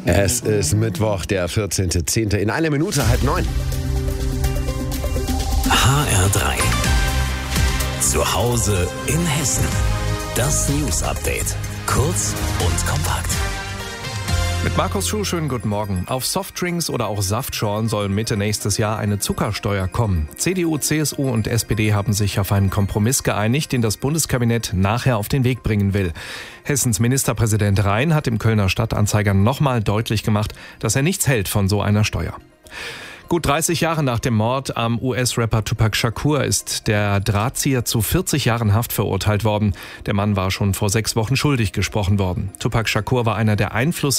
Es ist Mittwoch, der 14.10. In einer Minute 8:30. HR3. Zu Hause in Hessen. Das News-Update. Kurz und kompakt. Mit Markus Schuh, schönen guten Morgen. Auf Softdrinks oder auch Saftschorlen soll Mitte nächstes Jahr eine Zuckersteuer kommen. CDU, CSU und SPD haben sich auf einen Kompromiss geeinigt, den das Bundeskabinett nachher auf den Weg bringen will. Hessens Ministerpräsident Rhein hat im Kölner Stadtanzeiger nochmal deutlich gemacht, dass er nichts hält von so einer Steuer. Gut 30 Jahre nach dem Mord am US-Rapper Tupac Shakur ist der Drahtzieher zu 40 Jahren Haft verurteilt worden. Der Mann war schon vor 6 Wochen schuldig gesprochen worden. Tupac Shakur war einer der